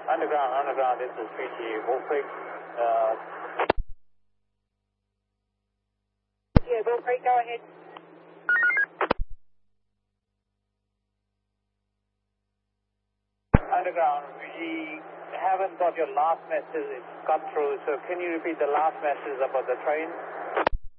Underground, this is 3G, Wolfreak. Yeah, Wolfreak, go ahead. Underground, we haven't got your last message, it's cut through, so can you repeat the last message about the train?